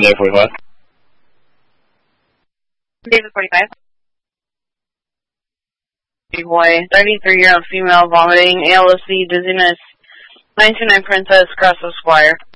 David 45. David 45. Boy, 33-year-old female vomiting, ALOC, dizziness, 929 Princess, Crossville Squire.